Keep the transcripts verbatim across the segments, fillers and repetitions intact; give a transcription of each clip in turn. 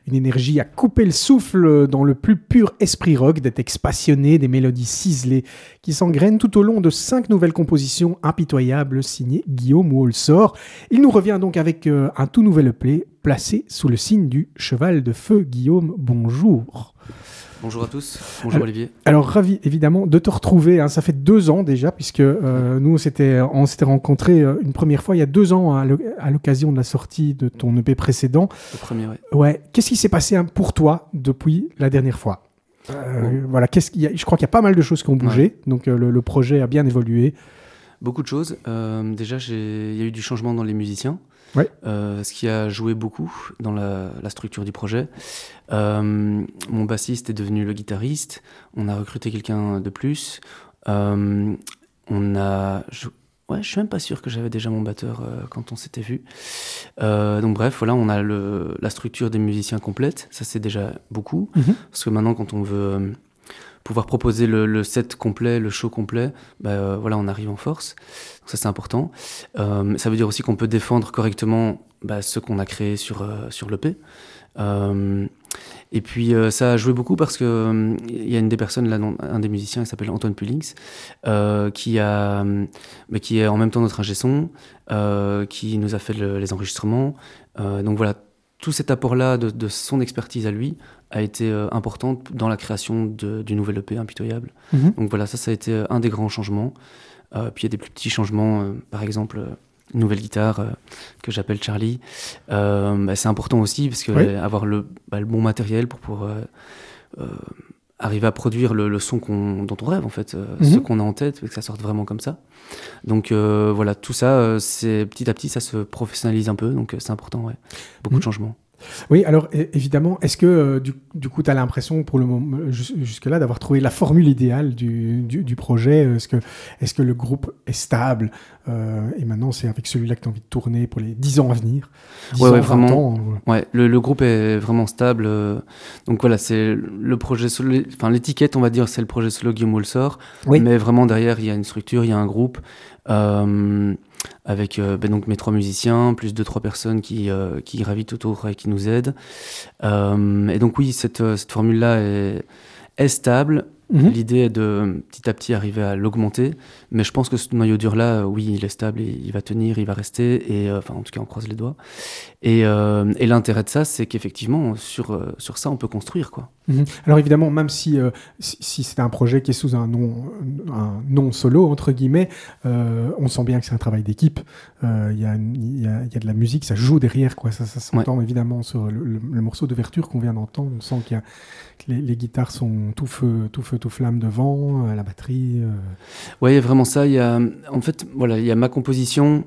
une énergie à couper le souffle dans le plus pur esprit rock, des textes passionnés, des mélodies ciselées qui s'engrainent tout au long de cinq nouvelles compositions impitoyables signées Guillaume Walsall. Il nous revient donc avec euh, un tout nouvel E P placé sous le signe du cheval de feu. Guillaume, bonjour. Bonjour à tous, bonjour alors, Olivier. Alors ravi évidemment de te retrouver, hein. Ça fait deux ans déjà puisque euh, nous on s'était, on s'était rencontrés euh, une première fois il y a deux ans à, le, à l'occasion de la sortie de ton E P précédent. Le premier, oui. Ouais. Qu'est-ce qui s'est passé hein, pour toi depuis la dernière fois? euh, bon. Voilà, qu'est-ce qu'il y a, je crois qu'il y a pas mal de choses qui ont bougé, ouais. donc euh, le, le projet a bien évolué. Beaucoup de choses. Euh, déjà, j'ai... il y a eu du changement dans les musiciens. Ouais. Euh, ce qui a joué beaucoup dans la, la structure du projet. Euh, mon bassiste est devenu le guitariste. On a recruté quelqu'un de plus. Euh, on a... Je... Ouais, je suis même pas sûr que j'avais déjà mon batteur euh, quand on s'était vu. Euh, donc bref, voilà, on a le, la structure des musiciens complète. Ça, c'est déjà beaucoup. Mm-hmm. Parce que maintenant, quand on veut euh, pouvoir proposer le, le set complet, le show complet, bah, euh, voilà, on arrive en force. Donc ça, c'est important. Euh, ça veut dire aussi qu'on peut défendre correctement bah, ce qu'on a créé sur, euh, sur l'E P. Euh, et puis euh, ça a joué beaucoup parce que euh, y a une des personnes là, un des musiciens, il s'appelle Antoine Pullings, euh, qui a, bah, qui est en même temps notre ingé son, euh, qui nous a fait le, les enregistrements. Euh, donc voilà, tout cet apport-là de, de son expertise à lui a été euh, important dans la création de, du nouvel E P Impitoyable. Mm-hmm. Donc voilà, ça, ça a été un des grands changements. Euh, puis il y a des plus petits changements, euh, par exemple. Euh, Une nouvelle guitare euh, que j'appelle Charlie. Euh, bah, c'est important aussi parce que oui. avoir le, bah, le bon matériel pour pouvoir euh, euh, arriver à produire le, le son qu'on, dont on rêve, en fait, euh, mm-hmm. ce qu'on a en tête, et que ça sorte vraiment comme ça. Donc euh, voilà, tout ça, euh, c'est, petit à petit, ça se professionnalise un peu, donc euh, c'est important, ouais. Beaucoup mm-hmm. de changements. Oui, alors évidemment, est-ce que euh, du, du coup tu as l'impression pour le moment, jusque-là d'avoir trouvé la formule idéale du, du, du projet? Est-ce que, est-ce que le groupe est stable euh, et maintenant c'est avec celui-là que tu as envie de tourner pour les dix ans à venir? dix ouais, ans, ouais, vraiment. Ans, euh... Ouais, le, le groupe est vraiment stable. Euh, donc voilà, c'est le projet solo, enfin l'étiquette, on va dire, c'est le projet solo Guillaume Walsall. Oui. Mais vraiment derrière, il y a une structure, il y a un groupe. Euh, avec euh, ben donc mes trois musiciens, plus deux, trois personnes qui, euh, qui gravitent autour et qui nous aident. Euh, et donc oui, cette, cette formule-là est, est stable. Mmh. L'idée est de petit à petit arriver à l'augmenter, mais je pense que ce noyau dur-là, oui, il est stable, et il va tenir, il va rester, et euh, enfin en tout cas on croise les doigts. Et, euh, et l'intérêt de ça, c'est qu'effectivement sur, euh, sur ça on peut construire, quoi. Mmh. Alors évidemment, même si, euh, si, si c'est un projet qui est sous un nom, un nom solo, entre guillemets, euh, on sent bien que c'est un travail d'équipe. Il euh, y, y, a, y a de la musique, ça joue derrière, quoi. Ça, ça s'entend ouais. évidemment sur le, le, le morceau d'ouverture qu'on vient d'entendre. On sent qu'il y a, que les, les guitares sont tout feu, tout feu, tout flamme devant, la batterie. Euh... Oui, il y a vraiment ça. Il y a, en fait, voilà, il y a ma composition.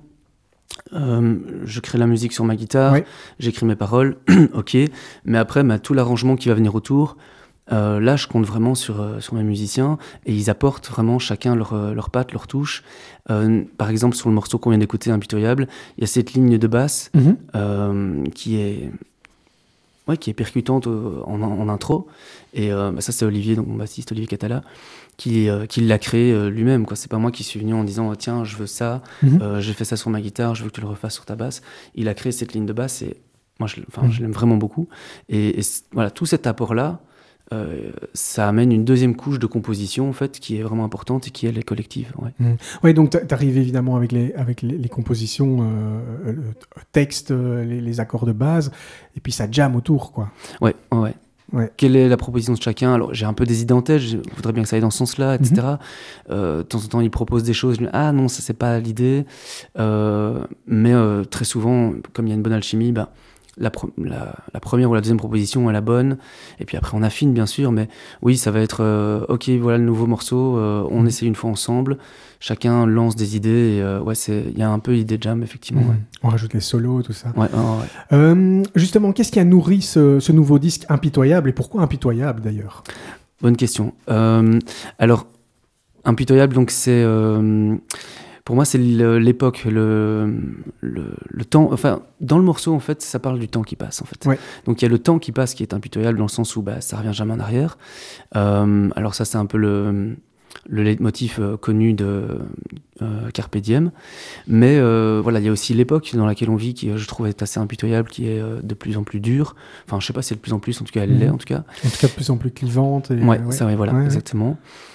Euh, je crée la musique sur ma guitare, ouais. j'écris mes paroles, ok, mais après bah, tout l'arrangement qui va venir autour, euh, là je compte vraiment sur, euh, sur mes musiciens et ils apportent vraiment chacun leur, leur patte, leur touche. Euh, par exemple sur le morceau qu'on vient d'écouter, Impitoyable, il y a cette ligne de basse mm-hmm. euh, qui est... Ouais, qui est percutante en, en intro, et euh, bah ça c'est Olivier, donc mon bassiste Olivier Catala, qui, euh, qui l'a créé euh, lui-même, quoi. C'est pas moi qui suis venu en disant tiens je veux ça, mm-hmm. euh, j'ai fait ça sur ma guitare, je veux que tu le refasses sur ta basse. Il a créé cette ligne de basse et moi je, mm-hmm. je l'aime vraiment beaucoup, et, et voilà, tout cet apport là Euh, ça amène une deuxième couche de composition en fait qui est vraiment importante et qui elle est collective. Ouais, mmh. ouais donc tu arrives évidemment avec les, avec les, les compositions, euh, le texte, les, les accords de base, et puis ça jam autour, quoi. Ouais, ouais. Ouais. Quelle est la proposition de chacun? Alors j'ai un peu des idées en tête, je voudrais bien que ça aille dans ce sens-là, et cetera. Mmh. Euh, de temps en temps, ils proposent des choses, je dis, ah non, ça c'est pas l'idée. Euh, mais euh, très souvent, comme il y a une bonne alchimie, bah, La, pro- la, la première ou la deuxième proposition est la bonne, et puis après on affine bien sûr, mais oui ça va être euh, ok voilà le nouveau morceau, euh, on essaie une fois ensemble, chacun lance des idées, et euh, ouais il y a un peu idée jam effectivement. Mmh. Ouais. On rajoute les solos, tout ça. Ouais, oh, ouais. Euh, justement, qu'est-ce qui a nourri ce, ce nouveau disque Impitoyable, et pourquoi Impitoyable d'ailleurs? Bonne question. Euh, alors Impitoyable, donc c'est euh, pour moi, c'est l'époque, le, le, le temps. Enfin, dans le morceau, en fait, ça parle du temps qui passe, en fait. Ouais. Donc, il y a le temps qui passe qui est impitoyable dans le sens où bah, ça revient jamais en arrière. Euh, alors ça, c'est un peu le, le leitmotiv euh, connu de euh, Carpe Diem. Mais euh, voilà, il y a aussi l'époque dans laquelle on vit qui, je trouve, est assez impitoyable, qui est euh, de plus en plus dure. Enfin, je sais pas si c'est de plus en plus, en tout cas, elle mmh. l'est, en tout cas. En tout cas, de plus en plus clivante. Et, ouais, ouais, ça, ouais, voilà, ouais, exactement.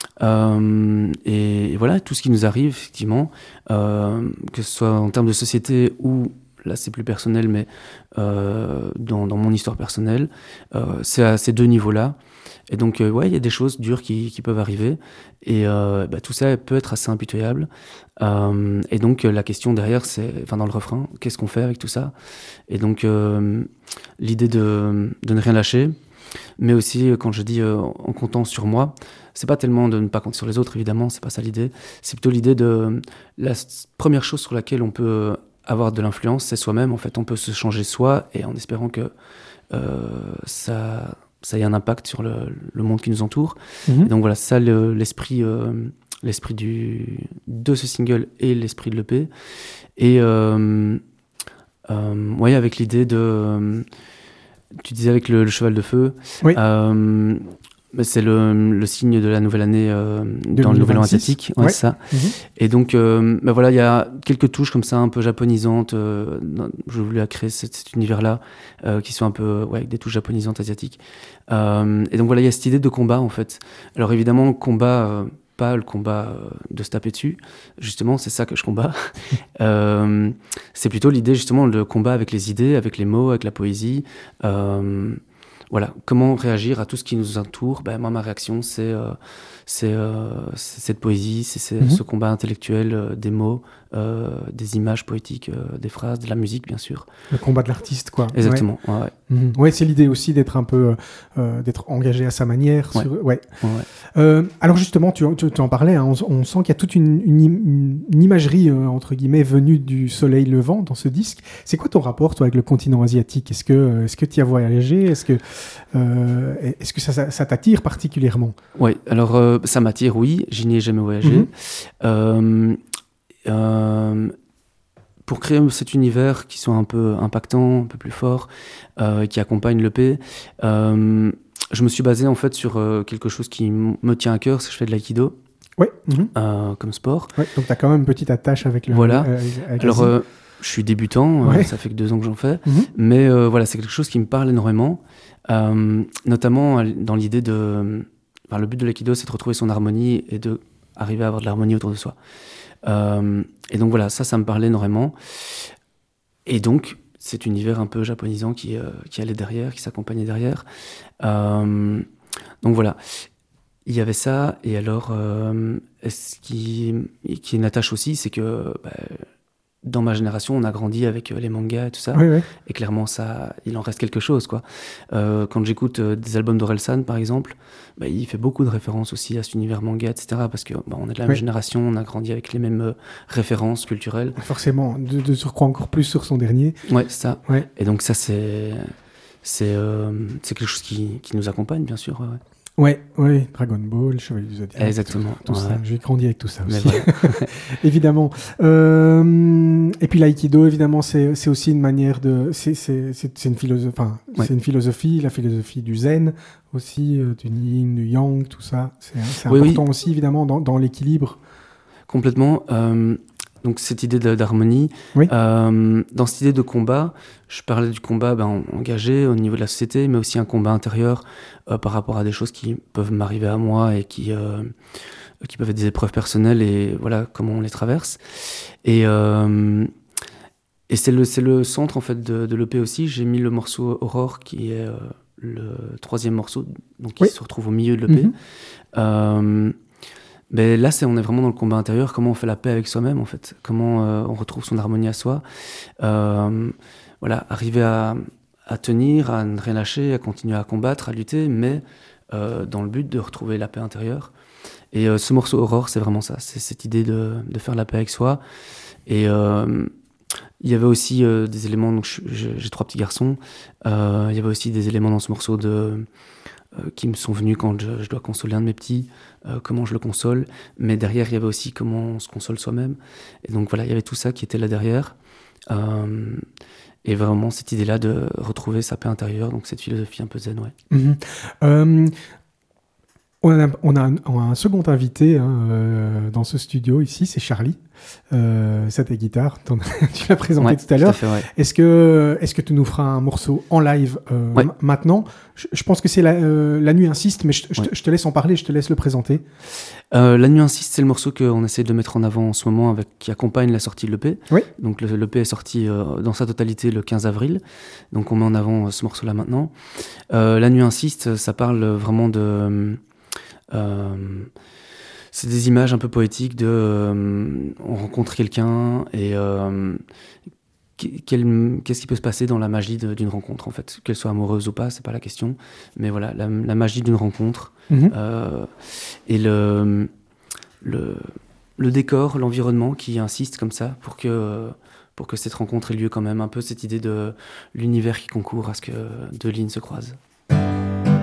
Euh, et, et voilà, tout ce qui nous arrive, effectivement, euh, que ce soit en termes de société ou, là c'est plus personnel, mais euh, dans, dans mon histoire personnelle, euh, c'est à ces deux niveaux-là. Et donc, euh, ouais, il y a des choses dures qui, qui peuvent arriver. Et euh, bah, tout ça peut être assez impitoyable. Euh, et donc, euh, la question derrière, c'est, enfin, dans le refrain, qu'est-ce qu'on fait avec tout ça? Et donc, euh, l'idée de, de ne rien lâcher, mais aussi, quand je dis euh, en comptant sur moi, c'est pas tellement de ne pas compter sur les autres, évidemment, c'est pas ça l'idée. C'est plutôt l'idée de la première chose sur laquelle on peut avoir de l'influence, c'est soi-même. En fait, on peut se changer soi, et en espérant que euh, ça. ça ait un impact sur le, le monde qui nous entoure. Mmh. Et donc voilà, ça, le, l'esprit, euh, l'esprit du, de ce single et l'esprit de l'E P. Et euh, euh, ouais, avec l'idée de... Euh, tu disais avec le, le cheval de feu, oui. euh, c'est le, le signe de la nouvelle année euh, dans le Nouvel An asiatique. Ouais, ouais. C'est ça. Mmh. Et donc, euh, ben voilà, il y a quelques touches comme ça, un peu japonisantes. Euh, je voulais créer cet, cet univers-là, euh, qui sont un peu, ouais, avec des touches japonisantes asiatiques. Euh, et donc voilà, il y a cette idée de combat, en fait. Alors évidemment, combat, euh, pas le combat euh, de se taper dessus. Justement, c'est ça que je combats. euh, c'est plutôt l'idée, justement, de combat avec les idées, avec les mots, avec la poésie. Euh, Voilà, comment réagir à tout ce qui nous entoure? Ben, moi, ma réaction, c'est, euh, c'est, euh, c'est cette poésie, c'est, c'est mmh. ce combat intellectuel euh, des mots, euh, des images poétiques, euh, des phrases, de la musique, bien sûr. Le combat de l'artiste, quoi. Exactement, ouais. Ouais, ouais. Mmh. Ouais, c'est l'idée aussi d'être un peu, euh, d'être engagé à sa manière. Ouais. Sur... ouais. Ouais, ouais. Euh, alors justement, tu, tu, tu en parlais, hein, on, on sent qu'il y a toute une, une, une imagerie, euh, entre guillemets, venue du soleil levant dans ce disque. C'est quoi ton rapport, toi, avec le continent asiatique? Est-ce que, est-ce que tu y as voyagé? Est-ce que, euh, est-ce que ça, ça, ça t'attire particulièrement? Oui, alors euh, ça m'attire, oui. Je n'y ai jamais voyagé. Mmh. Euh, euh, pour créer cet univers qui soit un peu impactant, un peu plus fort, euh, qui accompagne l'E P, euh, je me suis basé en fait sur euh, quelque chose qui m- me tient à cœur, c'est que je fais de l'aïkido. Oui. Mmh. Euh, comme sport. Ouais, donc tu as quand même une petite attache avec le... Voilà. Euh, avec Alors, euh, je suis débutant, ouais. euh, ça fait que deux ans que j'en fais, mmh. mais euh, voilà, c'est quelque chose qui me parle énormément, euh, notamment dans l'idée de... Enfin, le but de l'aïkido, c'est de retrouver son harmonie et d'arriver à avoir de l'harmonie autour de soi. Euh, et donc voilà, ça, ça me parlait énormément. Et donc, cet univers un peu japonisant qui, euh, qui allait derrière, qui s'accompagnait derrière. Euh, donc voilà, il y avait ça. Et alors, euh, ce qui, qui est une attache aussi, c'est que bah, dans ma génération, on a grandi avec les mangas et tout ça. Oui, oui. Et clairement, ça, il en reste quelque chose, quoi. Euh, quand j'écoute euh, des albums d'Orelsan, par exemple, bah, il fait beaucoup de références aussi à cet univers manga, et cetera. Parce qu'on bah, est de la même oui. génération, on a grandi avec les mêmes euh, références culturelles. Forcément, de, de surcroît encore plus sur son dernier. Ouais, c'est ça. Ouais. Et donc ça, c'est, c'est, euh, c'est quelque chose qui, qui nous accompagne, bien sûr. Ouais. Ouais, ouais, Dragon Ball, Chevalier du Zodiac. Exactement. Tout, tout ouais. ça. J'ai grandi avec tout ça aussi. Voilà. Évidemment. Euh, et puis l'aïkido, évidemment, c'est, c'est aussi une manière de, c'est, c'est, c'est, c'est une philosophie, enfin, ouais. c'est une philosophie, la philosophie du zen aussi, euh, du yin, du yang, tout ça. C'est, c'est oui, important oui. aussi, évidemment, dans, dans l'équilibre. Complètement. Euh, donc cette idée de, d'harmonie. Oui. Euh, dans cette idée de combat, je parlais du combat ben, engagé au niveau de la société, mais aussi un combat intérieur euh, par rapport à des choses qui peuvent m'arriver à moi et qui, euh, qui peuvent être des épreuves personnelles et voilà comment on les traverse. Et, euh, et c'est, le, c'est le centre en fait de, de l'E P aussi. J'ai mis le morceau Aurore qui est euh, le troisième morceau, donc qui oui. se retrouve au milieu de l'E P. Mm-hmm. Euh, Mais là, c'est, on est vraiment dans le combat intérieur, comment on fait la paix avec soi-même, en fait. Comment euh, on retrouve son harmonie à soi. Euh, voilà, arriver à, à tenir, à ne rien lâcher, à continuer à combattre, à lutter, mais euh, dans le but de retrouver la paix intérieure. Et euh, ce morceau Aurore, c'est vraiment ça. C'est cette idée de, de faire la paix avec soi. Et euh, il y avait aussi euh, des éléments, donc je, je, j'ai trois petits garçons, euh, il y avait aussi des éléments dans ce morceau de... qui me sont venus quand je, je dois consoler un de mes petits, euh, comment je le console, mais derrière il y avait aussi comment on se console soi-même, et donc voilà, il y avait tout ça qui était là derrière, euh, et vraiment cette idée-là de retrouver sa paix intérieure, donc cette philosophie un peu zen, ouais. Mmh. Euh, On a, on a, un, on a un second invité hein, euh, dans ce studio ici, c'est Charlie. Euh, c'est ta guitare, tu l'as présenté ouais, tout à l'heure. Tout à fait, ouais. Est-ce que, est-ce que tu nous feras un morceau en live euh, ouais. m- maintenant? je, je pense que c'est la, euh, la nuit insiste, mais je, je, ouais. te, je te laisse en parler, je te laisse le présenter. Euh, la nuit insiste, c'est le morceau qu'on essaie de mettre en avant en ce moment, avec, qui accompagne la sortie de l'E P. Oui. Donc le, l'E P est sorti euh, dans sa totalité le quinze avril, donc on met en avant euh, ce morceau-là maintenant. Euh, la nuit insiste, ça parle vraiment de... Euh, c'est des images un peu poétiques de... Euh, on rencontre quelqu'un et... Euh, Quel, qu'est-ce qui peut se passer dans la magie de, d'une rencontre, en fait, qu'elle soit amoureuse ou pas, c'est pas la question, mais voilà, la, la magie d'une rencontre Mm-hmm. euh, et le, le, le décor, l'environnement qui insiste comme ça pour que, pour que cette rencontre ait lieu quand même, un peu cette idée de l'univers qui concourt à ce que deux lignes se croisent.